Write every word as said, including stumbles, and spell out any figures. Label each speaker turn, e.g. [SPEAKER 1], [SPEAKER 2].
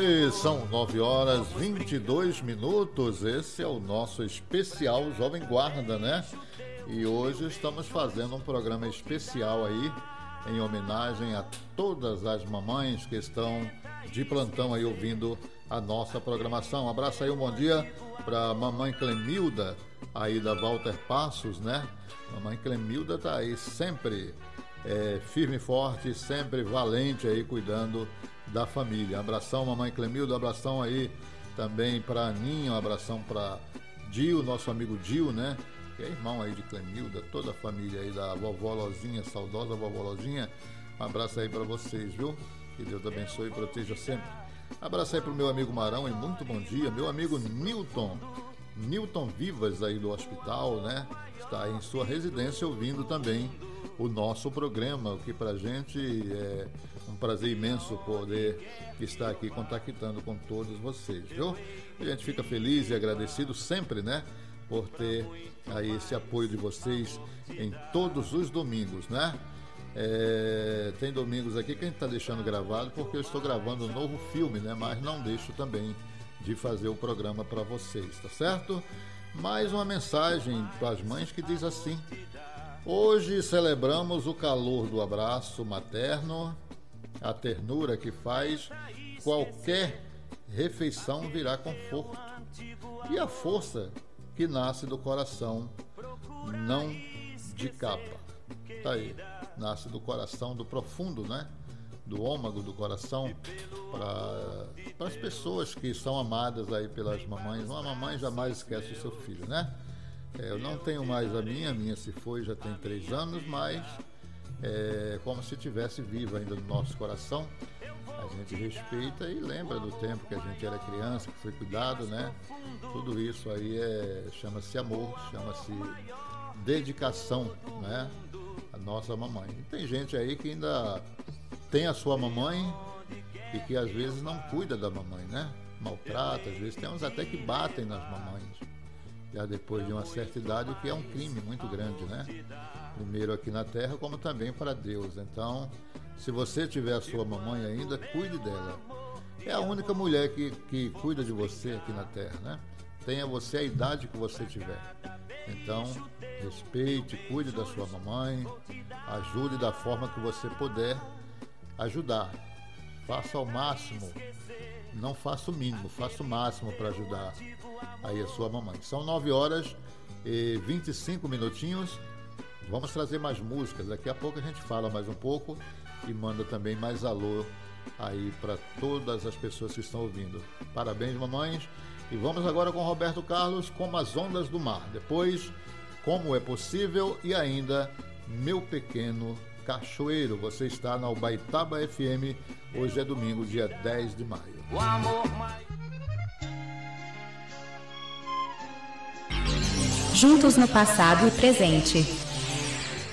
[SPEAKER 1] E são nove horas e vinte e dois minutos. Esse é o nosso especial Jovem Guarda, né? E hoje estamos fazendo um programa especial aí em homenagem a todas as mamães que estão de plantão aí ouvindo a nossa programação. Um abraço aí, um bom dia para mamãe Clemilda aí da Walter Passos, né? Mamãe Clemilda tá aí sempre é, firme e forte, sempre valente aí cuidando da família. Abração, mamãe Clemilda, abração aí também para Aninha, um abração para Dio, nosso amigo Dio, né? Que é irmão aí de Clemilda, toda a família aí da vovó Lozinha, saudosa vovó Lozinha. Um abraço aí para vocês, viu? Que Deus abençoe e proteja sempre. Abraço aí pro meu amigo Marão e muito bom dia. Meu amigo Newton, Newton Vivas aí do hospital, né? Está aí em sua residência ouvindo também o nosso programa, o que pra gente é um prazer imenso poder estar aqui contactando com todos vocês, viu? A gente fica feliz e agradecido sempre, né? Por ter aí esse apoio de vocês em todos os domingos, né? É, tem domingos aqui que a gente está deixando gravado porque eu estou gravando um novo filme, né? Mas não deixo também de fazer o programa para vocês, tá certo? Mais uma mensagem para as mães que diz assim: hoje celebramos o calor do abraço materno, a ternura que faz qualquer refeição virar conforto e a força que nasce do coração, não de capa. Tá aí, nasce do coração, do profundo, né? Do âmago do coração, para as pessoas que são amadas aí pelas mamães. Uma mamãe jamais esquece o seu filho, né? É, eu não tenho mais a minha, a minha se foi, já tem três anos, mas é como se estivesse viva ainda no nosso coração. A gente respeita e lembra do tempo que a gente era criança, que foi cuidado, né? Tudo isso aí é, chama-se amor, chama-se dedicação, né? A nossa mamãe. E tem gente aí que ainda tem a sua mamãe e que às vezes não cuida da mamãe, né? Maltrata, às vezes tem uns até que batem nas mamães, já depois de uma certa idade, o que é um crime muito grande, né? Primeiro aqui na terra, como também para Deus. Então, se você tiver a sua mamãe ainda, cuide dela. É a única mulher que, que cuida de você aqui na terra, né? Tenha você a idade que você tiver. Então, respeite, cuide da sua mamãe, ajude da forma que você puder ajudar. Faça ao máximo, não faça o mínimo, faça o máximo para ajudar aí a sua mamãe. São nove horas e vinte e cinco minutinhos. Vamos trazer mais músicas. Daqui a pouco a gente fala mais um pouco e manda também mais alô aí para todas as pessoas que estão ouvindo. Parabéns, mamães. E vamos agora com Roberto Carlos, Como as Ondas do Mar. Depois, Como é Possível e ainda Meu Pequeno Cachoeiro. Você está na Ubaitaba F M. Hoje é domingo, dia dez de maio. O amor mais...
[SPEAKER 2] Juntos no passado e presente.